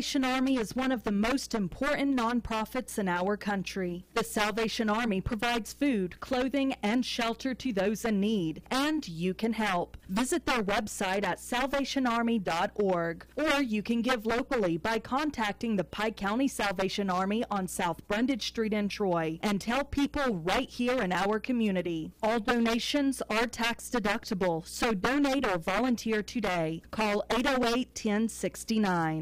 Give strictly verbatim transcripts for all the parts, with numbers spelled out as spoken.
Salvation Army is one of the most important nonprofits in our country. The Salvation Army provides food, clothing, and shelter to those in need, and you can help. Visit their website at salvation army dot org, or you can give locally by contacting the Pike County Salvation Army on South Brundage Street in Troy, and help people right here in our community. All donations are tax deductible, so donate or volunteer today. Call eight oh eight, ten sixty-nine.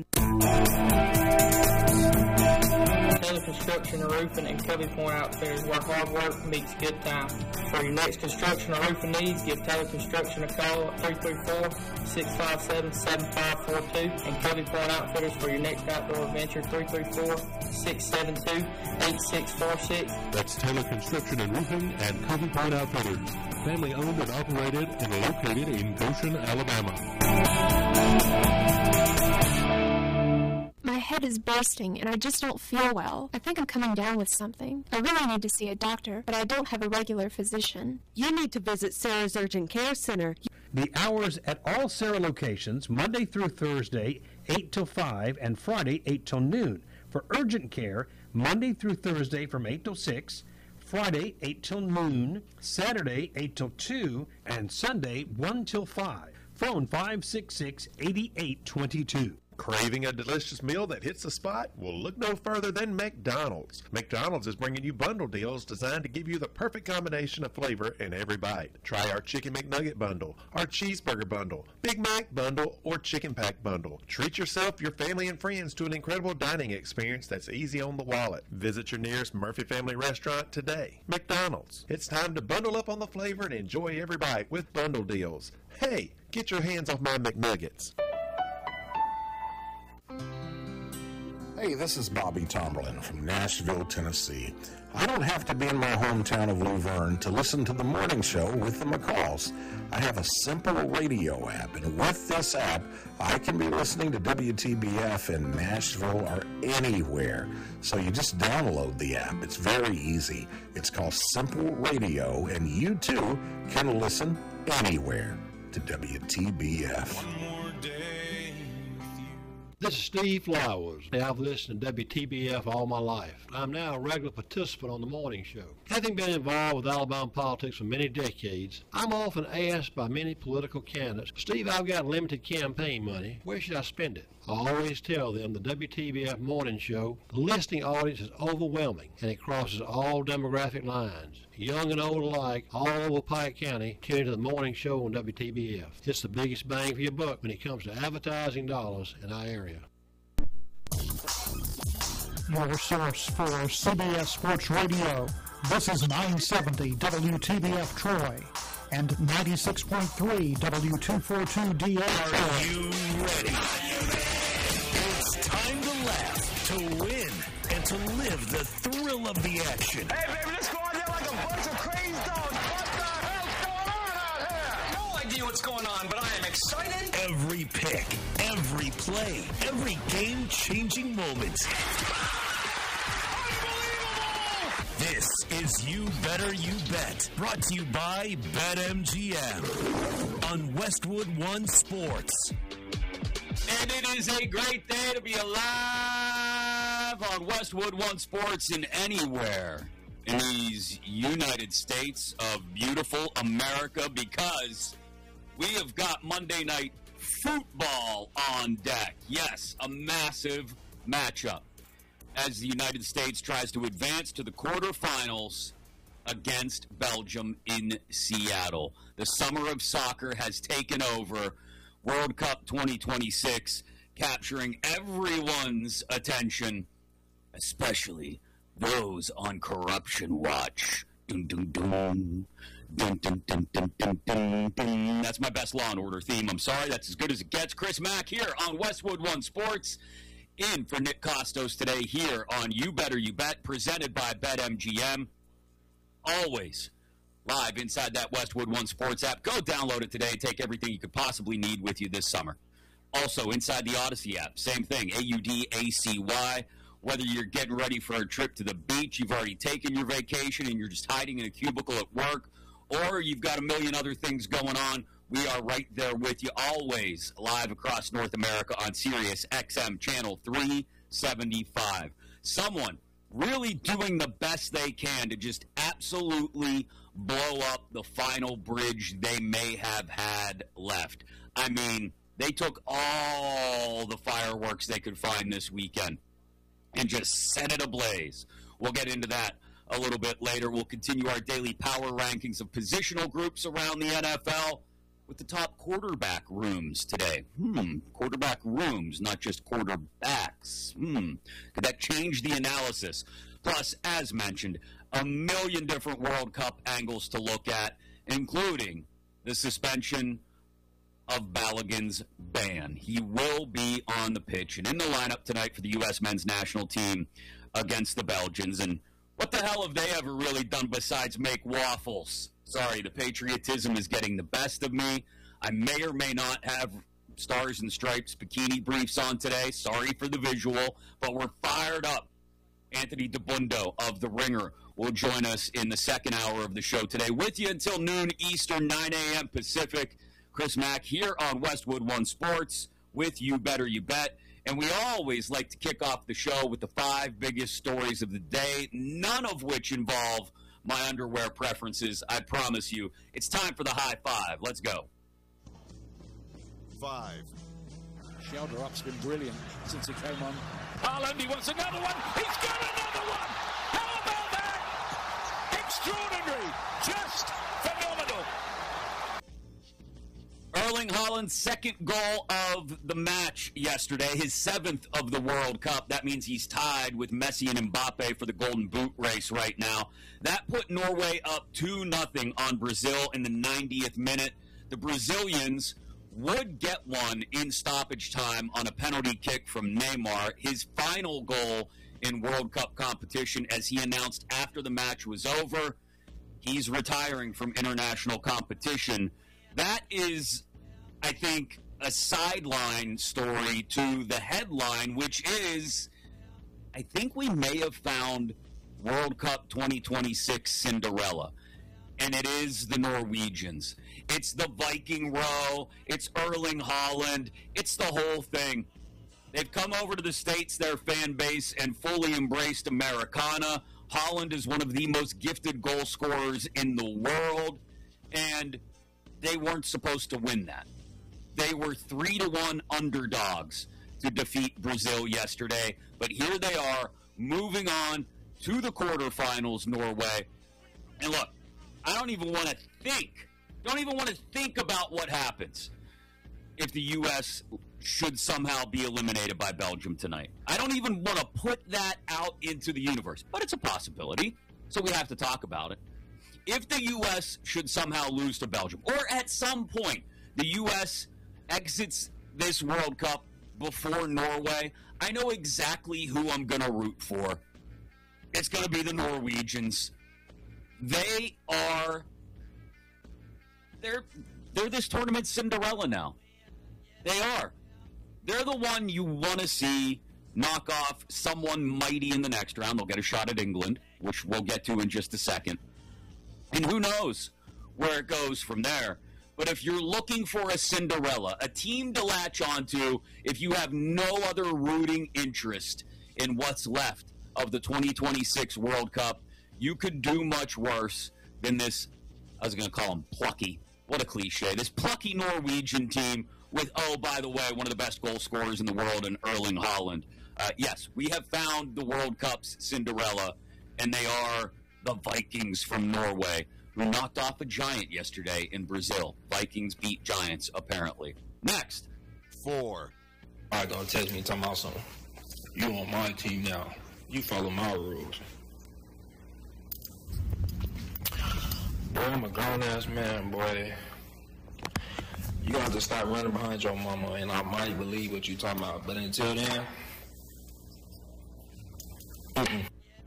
Taylor Construction and Roofing and Covey Point Outfitters, where hard work meets good time. For your next construction or roofing needs, give Taylor Construction a call at three three four, six five seven, seven five four two, and Covey Point Outfitters for your next outdoor adventure, three three four, six seven two, eight six four six. That's Taylor Construction and Roofing and Covey Point Outfitters, family owned and operated and located in Goshen, Alabama. My head is bursting and I just don't feel well. I think I'm coming down with something. I really need to see a doctor, but I don't have a regular physician. You need to visit Sarah's Urgent Care Center. The hours at all Sarah locations, Monday through Thursday, eight till five, and Friday, eight till noon. For urgent care, Monday through Thursday from eight till six, Friday, eight till noon, Saturday, eight till two, and Sunday, one till five. Phone five six six, eight eight two two. Craving a delicious meal that hits the spot? Well, look no further than McDonald's. McDonald's is bringing you bundle deals designed to give you the perfect combination of flavor in every bite. Try our Chicken McNugget bundle, our Cheeseburger bundle, Big Mac bundle, or Chicken Pack bundle. Treat yourself, your family, and friends to an incredible dining experience that's easy on the wallet. Visit your nearest Murphy Family Restaurant today. McDonald's. It's time to bundle up on the flavor and enjoy every bite with bundle deals. Hey, get your hands off my McNuggets. Hey, this is Bobby Tomberlin from Nashville, Tennessee. I don't have to be in my hometown of Luverne to listen to the morning show with the McCalls. I have a simple radio app, and with this app, I can be listening to W T B F in Nashville or anywhere. So you just download the app. It's very easy. It's called Simple Radio, and you too can listen anywhere to W T B F. One more day. This is Steve Flowers. I've listened to W T B F all my life. I'm now a regular participant on the morning show. Having been involved with Alabama politics for many decades, I'm often asked by many political candidates, Steve, I've got limited campaign money. Where should I spend it? I always tell them the W T B F morning show, the listening audience is overwhelming, and it crosses all demographic lines. Young and old alike, all over Pike County, tune into the morning show on W T B F. It's the biggest bang for your buck when it comes to advertising dollars in our area. Your source for C B S Sports Radio. This is nine seventy W T B F Troy and ninety-six point three W two forty-two D A. Are you ready? It's time to laugh, to win, and to live the thrill of the action. Hey, baby, let's go out there like a bunch of crazy dogs. What the hell's going on out here? No idea what's going on, but I am excited. Every pick, every play, every game-changing moment. This is You Better You Bet, brought to you by BetMGM on Westwood One Sports. And it is a great day to be alive on Westwood One Sports and anywhere in these United States of beautiful America, because we have got Monday Night Football on deck. Yes, a massive matchup as the United States tries to advance to the quarterfinals against Belgium in Seattle. The summer of soccer has taken over. World Cup twenty twenty-six capturing everyone's attention, especially those on Corruption Watch. Dun, dun, dun. Dun, dun, dun, dun, dun, dun, dun. That's my best Law and Order theme. I'm sorry, that's as good as it gets. Chris Mack here on Westwood One Sports. In for Nick Costos today here on You Better You Bet, presented by BetMGM. Always live inside that Westwood One Sports app. Go download it today and take everything you could possibly need with you this summer. Also, inside the Odyssey app, same thing, A U D A C Y. Whether you're getting ready for a trip to the beach, you've already taken your vacation, and you're just hiding in a cubicle at work, or you've got a million other things going on, We are right there with you always, live across North America on Sirius X M Channel three seventy-five. Someone really doing the best they can to just absolutely blow up the final bridge they may have had left. I mean, they took all the fireworks they could find this weekend and just set it ablaze. We'll get into that a little bit later. We'll continue our daily power rankings of positional groups around the N F L with the top quarterback rooms today. Hmm, quarterback rooms, not just quarterbacks. Hmm, could that change the analysis? Plus, as mentioned, a million different World Cup angles to look at, including the suspension of Balogun's ban. He will be on the pitch and in the lineup tonight for the U S men's national team against the Belgians. And what the hell have they ever really done besides make waffles? Sorry, the patriotism is getting the best of me. I may or may not have Stars and Stripes bikini briefs on today. Sorry for the visual, but we're fired up. Anthony DeBundo of The Ringer will join us in the second hour of the show today. With you until noon Eastern, nine a.m. Pacific. Chris Mack here on Westwood One Sports with You Better You Bet. And we always like to kick off the show with the five biggest stories of the day, none of which involve my underwear preferences, I promise you. It's time for the high five. Let's go. Five. Shelter up's been brilliant since he came on. Haaland, he wants another one. He's got another one. How about that? Extraordinary. Just phenomenal. Erling Haaland's second goal of the match yesterday, his seventh of the World Cup. That means he's tied with Messi and Mbappe for the Golden Boot race right now. That put Norway up two nothing on Brazil in the ninetieth minute. The Brazilians would get one in stoppage time on a penalty kick from Neymar, his final goal in World Cup competition, as he announced after the match was over. He's retiring from international competition. That is, I think, a sideline story to the headline, which is, I think we may have found World Cup twenty twenty-six Cinderella. And it is the Norwegians. It's the Viking row. It's Erling Haaland. It's the whole thing. They've come over to the States, their fan base, and fully embraced Americana. Haaland is one of the most gifted goal scorers in the world. And they weren't supposed to win that. They were three to one underdogs to defeat Brazil yesterday. But here they are, moving on to the quarterfinals, Norway. And look, I don't even want to think, don't even want to think about what happens if the U S should somehow be eliminated by Belgium tonight. I don't even want to put that out into the universe, but it's a possibility, so we have to talk about it. If the U S should somehow lose to Belgium, or at some point the U S exits this World Cup before Norway, I know exactly who I'm going to root for. It's going to be the Norwegians. They are, they're, they're this tournament Cinderella now. They are. They're the one you want to see knock off someone mighty in the next round. They'll get a shot at England, which we'll get to in just a second. And who knows where it goes from there. But if you're looking for a Cinderella, a team to latch onto, if you have no other rooting interest in what's left of the twenty twenty-six World Cup, you could do much worse than this, I was going to call them plucky. What a cliche. This plucky Norwegian team with, oh, by the way, one of the best goal scorers in the world in Erling Haaland. Uh, yes, we have found the World Cup's Cinderella, and they are the Vikings from Norway, who knocked off a giant yesterday in Brazil. Vikings beat Giants, apparently. Next. Four. All right, gonna text me talking about something. You on my team now. You follow my rules. Boy, I'm a grown-ass man, boy. You got to stop running behind your mama, and I might believe what you talking about. But until then, mm-mm.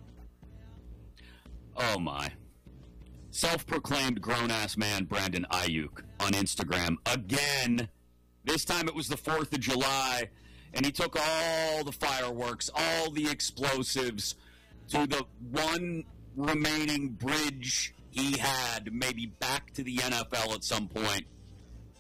Oh, my. Self-proclaimed grown-ass man Brandon Ayuk on Instagram again. This time it was the fourth of July, and he took all the fireworks, all the explosives to the one remaining bridge he had, maybe back to the N F L at some point.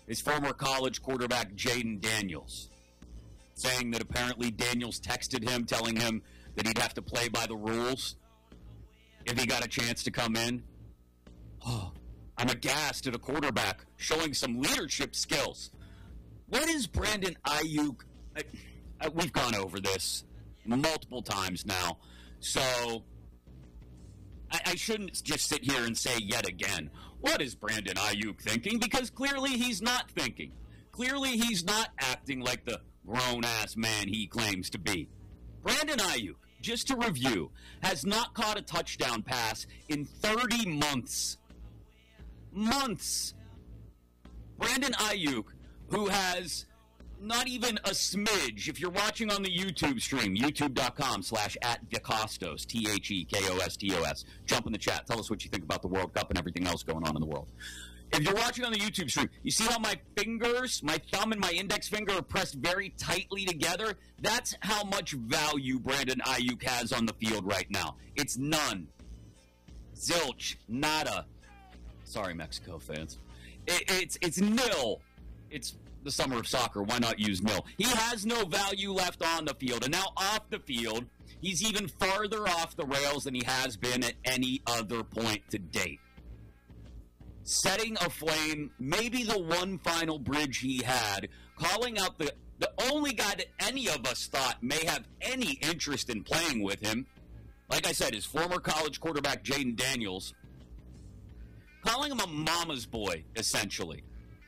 is former college quarterback Jaden Daniels, saying that apparently Daniels texted him telling him that he'd have to play by the rules if he got a chance to come in. Oh, I'm aghast at a quarterback showing some leadership skills. What is Brandon Ayuk? I, I, we've gone over this multiple times now, so I, I shouldn't just sit here and say yet again, what is Brandon Ayuk thinking? Because clearly he's not thinking. Clearly he's not acting like the grown-ass man he claims to be. Brandon Ayuk, just to review, has not caught a touchdown pass in thirty months. Months. Brandon Ayuk, who has not even a smidge, if you're watching on the YouTube stream, youtube.com slash at DeCostos, T H E K O S T O S. Jump in the chat. Tell us what you think about the World Cup and everything else going on in the world. If you're watching on the YouTube stream, you see how my fingers, my thumb and my index finger are pressed very tightly together? That's how much value Brandon Ayuk has on the field right now. It's none. Zilch. Nada. Sorry, Mexico fans. It, it's, it's nil. It's the summer of soccer. Why not use nil? He has no value left on the field. And now off the field, he's even farther off the rails than he has been at any other point to date. Setting aflame maybe the one final bridge he had, calling out the, the only guy that any of us thought may have any interest in playing with him, like I said, his former college quarterback Jaden Daniels, calling him a mama's boy, essentially.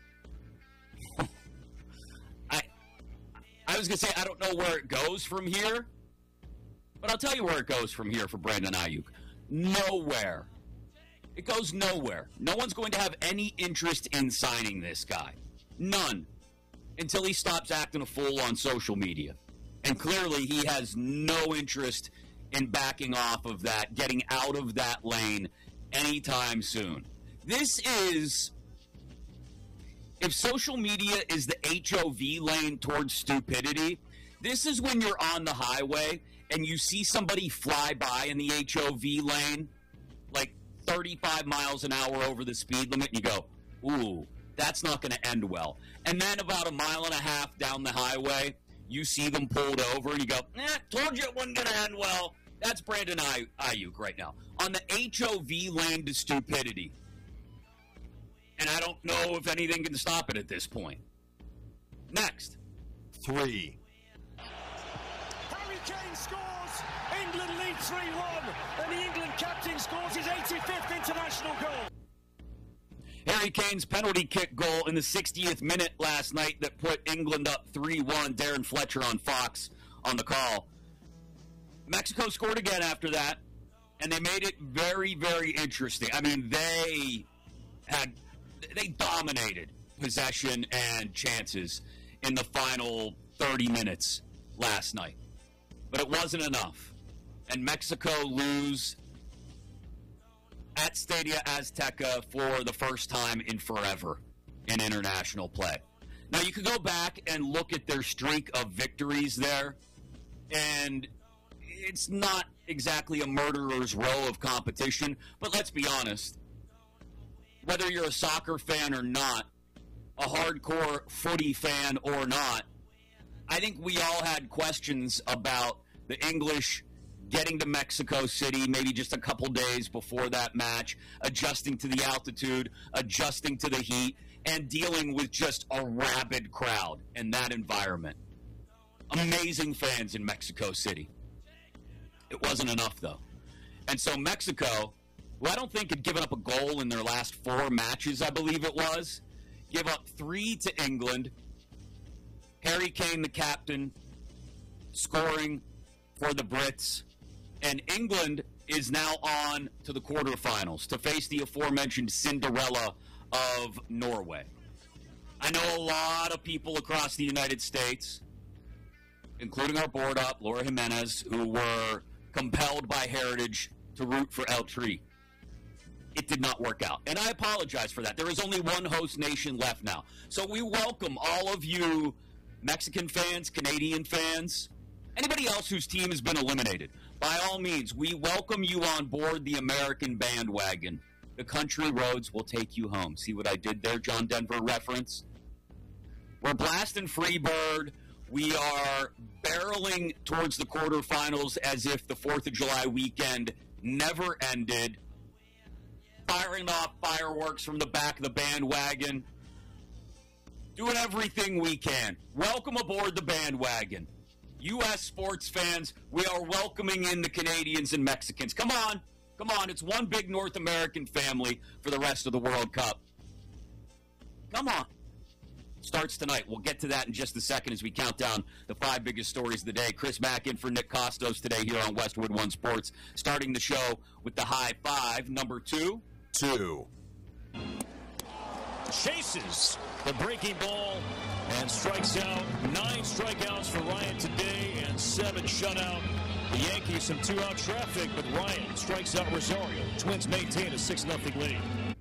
I I was going to say, I don't know where it goes from here, but I'll tell you where it goes from here for Brandon Ayuk. Nowhere. It goes nowhere. No one's going to have any interest in signing this guy. None. Until he stops acting a fool on social media. And clearly he has no interest in backing off of that, getting out of that lane anytime soon. This is, if social media is the H O V lane towards stupidity, this is when you're on the highway and you see somebody fly by in the H O V lane, like thirty-five miles an hour over the speed limit, and you go, ooh, that's not going to end well. And then about a mile and a half down the highway, you see them pulled over, and you go, eh, told you it wasn't going to end well. That's Brandon Ay- Ayuk right now. On the H O V lane to stupidity. And I don't know if anything can stop it at this point. Next. Three. Harry Kane scores. England lead three one. And the England captain scores his eighty-fifth international goal. Harry Kane's penalty kick goal in the sixtieth minute last night that put England up three one. Darren Fletcher on Fox on the call. Mexico scored again after that, and they made it very, very interesting. I mean, they had... They dominated possession and chances in the final thirty minutes last night. But it wasn't enough. And Mexico lose at Stadia Azteca for the first time in forever in international play. Now, you could go back and look at their streak of victories there, and it's not exactly a murderer's row of competition, but let's be honest. Whether you're a soccer fan or not, a hardcore footy fan or not, I think we all had questions about the English getting to Mexico City maybe just a couple days before that match, adjusting to the altitude, adjusting to the heat, and dealing with just a rabid crowd in that environment. Amazing fans in Mexico City. It wasn't enough, though. And so Mexico, who I don't think had given up a goal in their last four matches, I believe it was, give up three to England. Harry Kane, the captain, scoring for the Brits. And England is now on to the quarterfinals to face the aforementioned Cinderella of Norway. I know a lot of people across the United States, including our board up, Laura Jimenez, who were compelled by Heritage to root for El Tri. It did not work out. And I apologize for that. There is only one host nation left now. So we welcome all of you Mexican fans, Canadian fans, anybody else whose team has been eliminated. By all means, we welcome you on board the American bandwagon. The country roads will take you home. See what I did there, John Denver reference? We're blasting Freebird. We are barreling towards the quarterfinals as if the fourth of July weekend never ended. Firing off fireworks from the back of the bandwagon. Doing everything we can. Welcome aboard the bandwagon. U S sports fans, we are welcoming in the Canadians and Mexicans. Come on. Come on. It's one big North American family for the rest of the World Cup. Come on. Starts tonight. We'll get to that in just a second as we count down the five biggest stories of the day. Chris Mack in for Nick Costos today here on Westwood One Sports. Starting the show with the high five. Number two. Two. Chases the breaking ball and strikes out. Nine strikeouts for Ryan today and seven shutout. The Yankees some two-out traffic, but Ryan strikes out Rosario. Twins maintain a six nothing lead.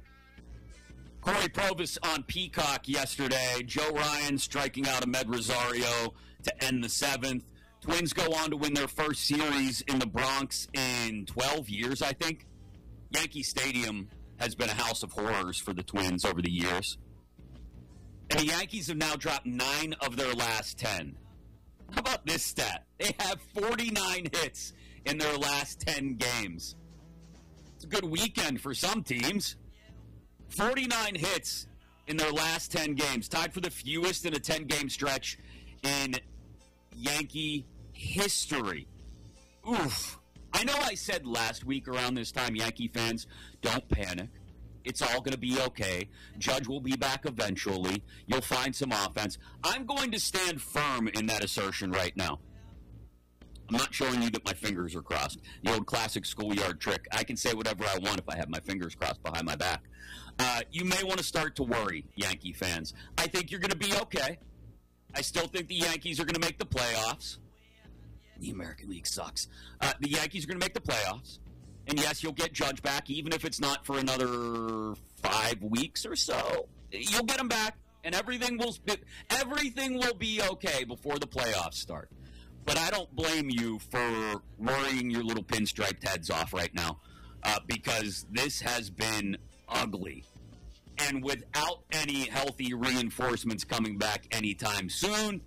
Corey Provis on Peacock yesterday. Joe Ryan striking out Ahmed Rosario to end the seventh. Twins go on to win their first series in the Bronx in twelve years, I think. Yankee Stadium has been a house of horrors for the Twins over the years. And the Yankees have now dropped nine of their last ten. How about this stat? They have forty-nine hits in their last ten games. It's a good weekend for some teams. forty-nine hits in their last ten games, tied for the fewest in a ten-game stretch in Yankee history. Oof. I know I said last week around this time, Yankee fans, don't panic. It's all going to be okay. Judge will be back eventually. You'll find some offense. I'm going to stand firm in that assertion right now. I'm not showing you that my fingers are crossed. The old classic schoolyard trick. I can say whatever I want if I have my fingers crossed behind my back. Uh, you may want to start to worry, Yankee fans. I think you're going to be okay. I still think the Yankees are going to make the playoffs. The American League sucks. Uh, the Yankees are going to make the playoffs. And yes, you'll get Judge back, even if it's not for another five weeks or so. You'll get him back, and everything will everything will be okay before the playoffs start. But I don't blame you for worrying your little pinstriped heads off right now, uh, because this has been ugly. And without any healthy reinforcements coming back anytime soon,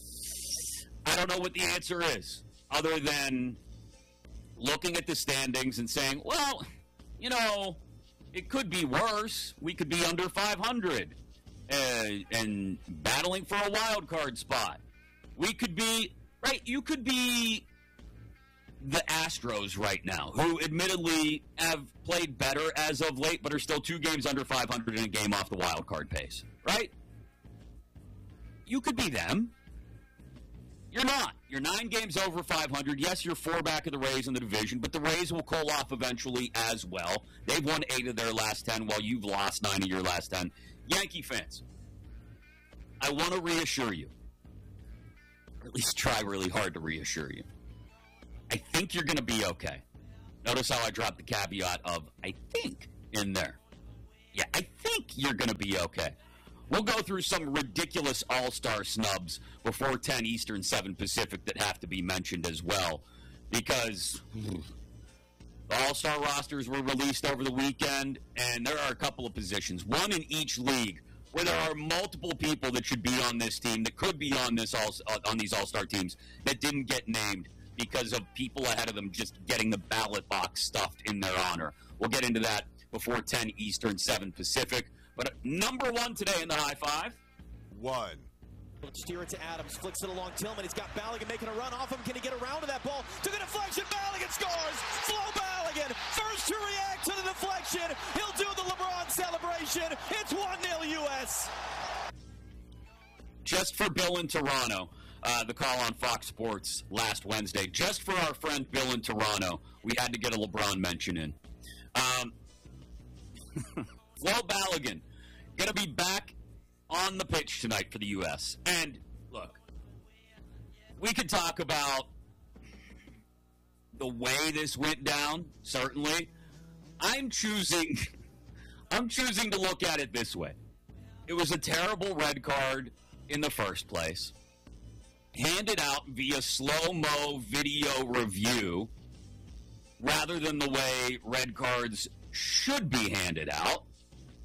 I don't know what the answer is, other than looking at the standings and saying, well, you know, it could be worse. We could be under five hundred uh, and battling for a wild card spot. We could be, right, you could be the Astros right now, who admittedly have played better as of late, but are still two games under five hundred in a game off the wild card pace, right? You could be them. You're not. You're nine games over five hundred. Yes, you're four back of the Rays in the division, but the Rays will cool off eventually as well. They've won eight of their last ten, while you've lost nine of your last ten. Yankee fans, I want to reassure you, or at least try really hard to reassure you. I think you're going to be okay. Notice how I dropped the caveat of I think in there. Yeah, I think you're going to be okay. We'll go through some ridiculous all-star snubs before ten Eastern, seven Pacific that have to be mentioned as well, because the all-star rosters were released over the weekend, and there are a couple of positions, one in each league, where there are multiple people that should be on this team, that could be on this all, on these all-star teams, that didn't get named because of people ahead of them just getting the ballot box stuffed in their honor. We'll get into that before ten Eastern, seven Pacific. But number one today in the high five. One. Steer it to Adams, flicks it along Tillman. He's got Balogun making a run off him. Can he get around to that ball? To the deflection, Balogun scores! Flo Balogun, first to react to the deflection. He'll do the LeBron celebration. It's one nil U S. Just for Bill in Toronto, uh, the call on Fox Sports last Wednesday. Just for our friend Bill in Toronto, we had to get a LeBron mention in. Um, Flo Balogun going to be back on the pitch tonight for the U S. And, look, we could talk about the way this went down, certainly. I'm choosing, I'm choosing to look at it this way. It was a terrible red card in the first place, handed out via slow-mo video review, rather than the way red cards should be handed out.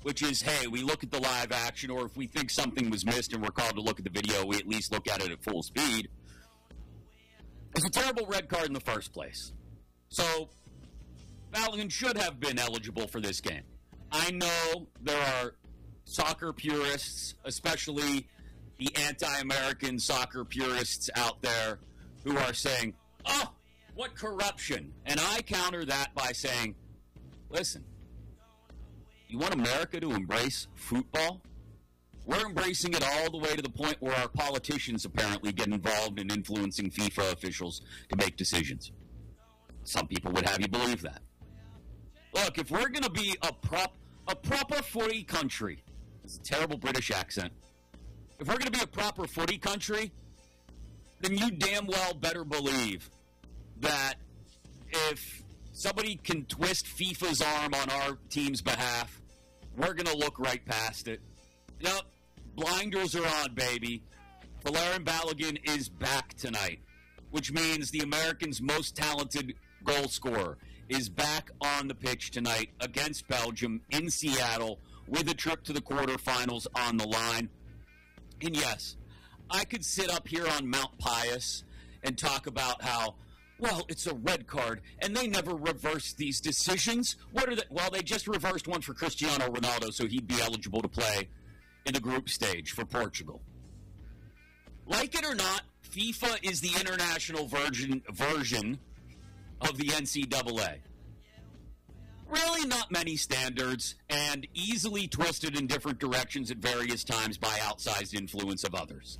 which is, hey, we look at the live action, or if we think something was missed and we're called to look at the video, we at least look at it at full speed. It's a terrible red card in the first place. So, Balogun should have been eligible for this game. I know there are soccer purists, especially the anti-American soccer purists out there, who are saying, oh, what corruption? And I counter that by saying, listen, you want America to embrace football? We're embracing it all the way to the point where our politicians apparently get involved in influencing FIFA officials to make decisions. Some people would have you believe that. Look, if we're going to be a prop, a proper footy country, it's a terrible British accent. If we're going to be a proper footy country, then you damn well better believe that if somebody can twist FIFA's arm on our team's behalf, we're going to look right past it. Yep, blinders are on, baby. Folarin Balogun is back tonight, which means the Americans' most talented goal scorer is back on the pitch tonight against Belgium in Seattle with a trip to the quarterfinals on the line. And yes, I could sit up here on Mount Pius and talk about how, well, it's a red card, and they never reverse these decisions. What are they? Well, they just reversed one for Cristiano Ronaldo, so he'd be eligible to play in the group stage for Portugal. Like it or not, FIFA is the international version, version of the N C double A. Really not many standards, and easily twisted in different directions at various times by outsized influence of others.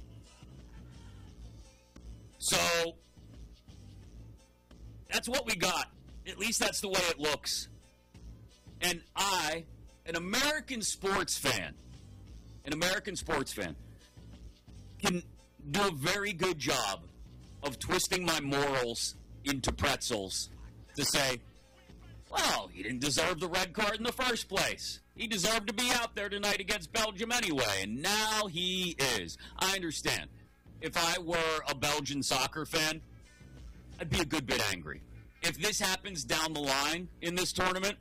So, that's what we got. At least that's the way it looks. And I, an American sports fan, an American sports fan, can do a very good job of twisting my morals into pretzels to say, well, he didn't deserve the red card in the first place. He deserved to be out there tonight against Belgium anyway, and now he is. I understand. If I were a Belgian soccer fan, I'd be a good bit angry. If this happens down the line in this tournament,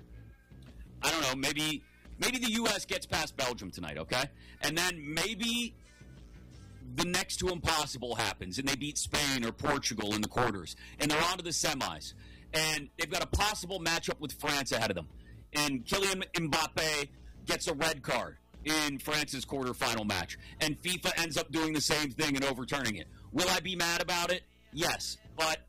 I don't know, maybe maybe the U S gets past Belgium tonight, okay? And then maybe the next to impossible happens, and they beat Spain or Portugal in the quarters, and they're on to the semis. And they've got a possible matchup with France ahead of them. And Kylian Mbappe gets a red card in France's quarterfinal match. And FIFA ends up doing the same thing and overturning it. Will I be mad about it? Yes. But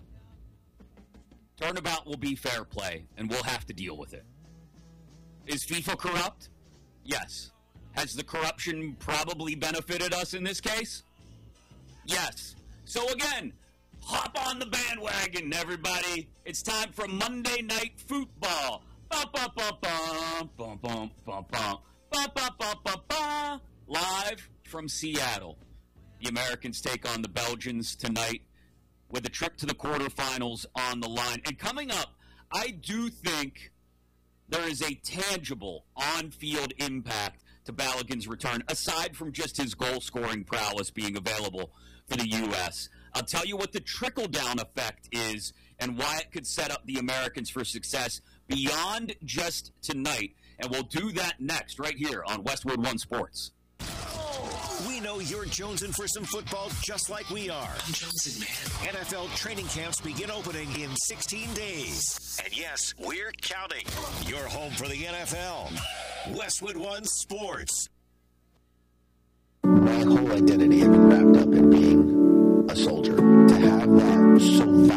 turnabout will be fair play, and we'll have to deal with it. Is FIFA corrupt? Yes. Has the corruption probably benefited us in this case? Yes. So again, hop on the bandwagon, everybody. It's time for Monday Night Football. Ba ba ba ba ba ba ba ba ba ba ba ba ba. Live from Seattle. The Americans take on the Belgians tonight with a trip to the quarterfinals on the line. And coming up, I do think there is a tangible on-field impact to Balogun's return, aside from just his goal-scoring prowess being available for the U S I'll tell you what the trickle-down effect is and why it could set up the Americans for success beyond just tonight. And we'll do that next right here on Westwood One Sports. We know you're jonesing for some football just like we are. I'm jonesing, man. N F L training camps begin opening in sixteen days. And yes, we're counting. You're home for the N F L. Westwood One Sports. My whole identity had been wrapped up in being a soldier. To have that so